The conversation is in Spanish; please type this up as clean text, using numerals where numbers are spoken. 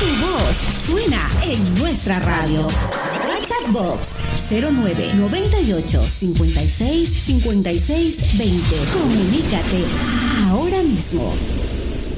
Tu voz suena en nuestra radio. Chatbox 0998 56 56 20. Comunícate ahora mismo.